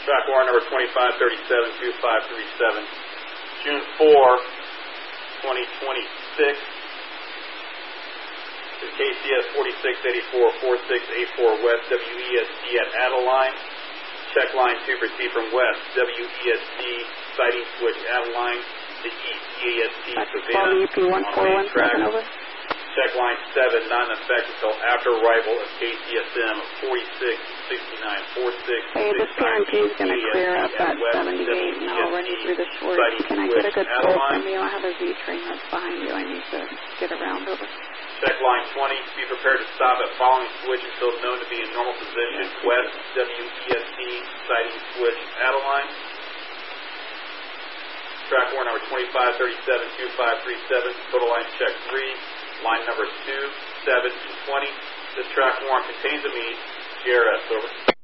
Track warrant number 2537-2537, June 4, 2026. To KCS 4684-4684 West WESD at Adeline. Check line 2 proceed from west. WESD sighting switch Adeline to east. EASD Savannah on main track. Check line 7 not in effect until after arrival of KCSM 4669-4669. Hey, this guarantee is going to clear up at 78 and I'll run you through the short. Can I get a good pull from you? I have a Z-train that's behind you. I need to get around over. Check line 20, be prepared to stop at following switch until known to be in normal position. West WESD sighting switch Adeline. Track warrant number 2537-2537, total line check 3, line number 2, 7, and 20. This track warrant contains a meet. GRS, over.